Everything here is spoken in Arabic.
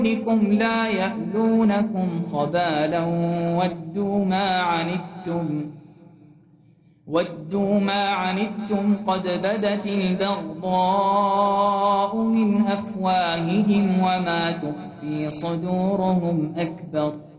دونكم لا يألونكم خبالا ودوا ما عنتم قد بدت البغضاء من أفواههم وما تخفي صدورهم أكبر